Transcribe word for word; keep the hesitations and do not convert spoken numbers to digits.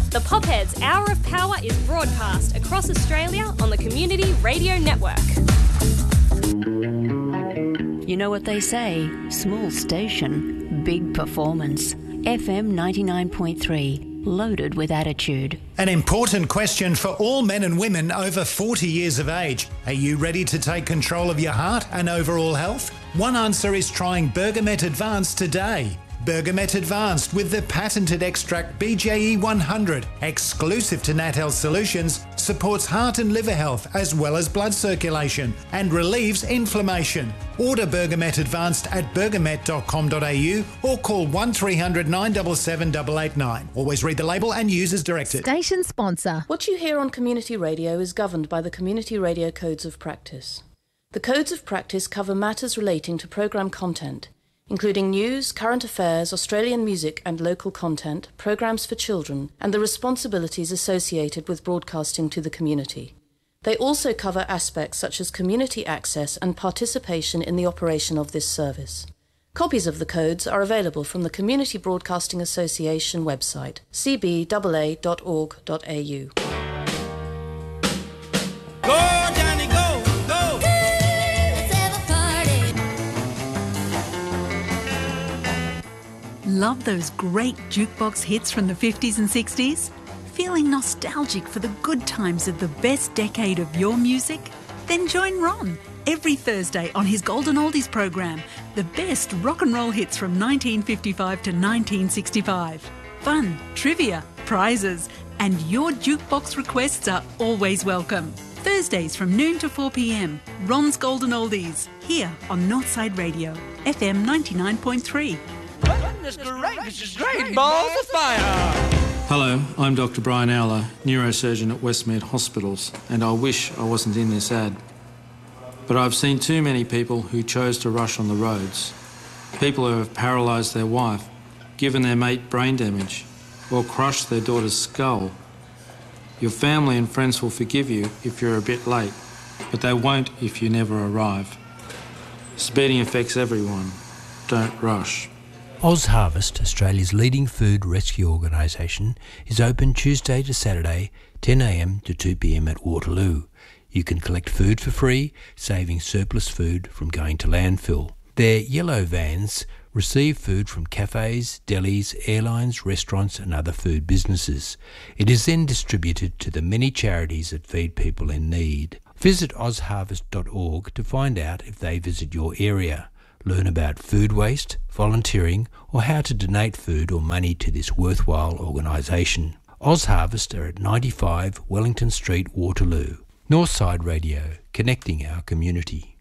The Popheads Hour of Power is broadcast across Australia on the Community Radio Network. You know what they say, small station, big performance. F M ninety-nine point three, loaded with attitude. An important question for all men and women over forty years of age. Are you ready to take control of your heart and overall health? One answer is trying Bergamet Advanced today. Bergamet Advanced with the patented extract B J E one hundred, exclusive to Nat Health Solutions, supports heart and liver health as well as blood circulation and relieves inflammation. Order Bergamet Advanced at bergamet dot com dot a u or call one three hundred nine seven seven eight eight nine. Always read the label and use as directed. Station sponsor. What you hear on Community Radio is governed by the Community Radio Codes of Practice. The Codes of Practice cover matters relating to programme content, including news, current affairs, Australian music and local content, programmes for children, and the responsibilities associated with broadcasting to the community. They also cover aspects such as community access and participation in the operation of this service. Copies of the codes are available from the Community Broadcasting Association website, c b a a dot org dot a u. Love those great jukebox hits from the fifties and sixties? Feeling nostalgic for the good times of the best decade of your music? Then join Ron every Thursday on his Golden Oldies program, the best rock and roll hits from nineteen fifty-five to nineteen sixty-five. Fun, trivia, prizes, and your jukebox requests are always welcome. Thursdays from noon to four p m, Ron's Golden Oldies, here on Northside Radio, F M ninety-nine point three. Goodness gracious, great balls of fire! Hello, I'm Doctor Brian Owler, neurosurgeon at Westmead Hospitals, and I wish I wasn't in this ad. But I've seen too many people who chose to rush on the roads. People who have paralysed their wife, given their mate brain damage, or crushed their daughter's skull. Your family and friends will forgive you if you're a bit late, but they won't if you never arrive. Speeding affects everyone. Don't rush. OzHarvest, Australia's leading food rescue organisation, is open Tuesday to Saturday, ten a m to two p m at Waterloo. You can collect food for free, saving surplus food from going to landfill. Their yellow vans receive food from cafes, delis, airlines, restaurants and other food businesses. It is then distributed to the many charities that feed people in need. Visit oz harvest dot org to find out if they visit your area. Learn about food waste, volunteering, or how to donate food or money to this worthwhile organisation. OzHarvest are at ninety-five Wellington Street, Waterloo. Northside Radio, connecting our community.